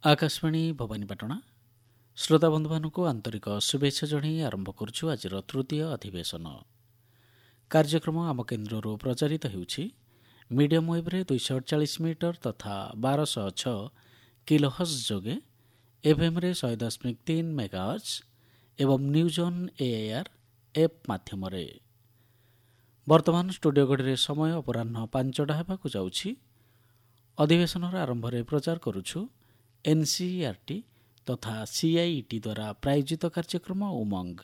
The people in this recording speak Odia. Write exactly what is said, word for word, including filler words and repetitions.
ଆକାଶବାଣୀ ଭବାନୀପାଟଣା ଶ୍ରୋତା ବନ୍ଧୁମାନଙ୍କୁ ଆନ୍ତରିକ ଶୁଭେଚ୍ଛା ଜଣାଇ ଆରମ୍ଭ କରୁଛୁ ଆଜିର ତୃତୀୟ ଅଧିବେଶନ କାର୍ଯ୍ୟକ୍ରମ ଆମ କେନ୍ଦ୍ରରୁ ପ୍ରଚାରିତ ହେଉଛି ମିଡ଼ିୟମ୍ ୱେଭ୍ରେ ଦୁଇଶହ ଅଠଚାଳିଶ ମିଟର ତଥା ବାରଶହ ଛଅ କିଲୋହର୍ଟ୍ଜ ଯୋଗେ ଏଫ୍ଏମ୍ରେ ଶହେ ଦଶମିକ ତିନି ମେଗାହର୍ଟ୍ଜ ଏବଂ ନ୍ୟୁଜ୍ ଅନ୍ ଏଆଇଆର୍ ଏପ୍ ମାଧ୍ୟମରେ। ବର୍ତ୍ତମାନ ଷ୍ଟୁଡ଼ିଓ ଘଡ଼ିରେ ସମୟ ଅପରାହ୍ନ ପାଞ୍ଚଟା ହେବାକୁ ଯାଉଛି। ଅଧିବେଶନର ଆରମ୍ଭରେ ପ୍ରଚାର କରୁଛୁ ଏନ୍ସିଇଆର୍ଟି ତଥା ସିଆଇଇଟି ଦ୍ୱାରା ପ୍ରାୟୋଜିତ କାର୍ଯ୍ୟକ୍ରମ ଉମଙ୍ଗ।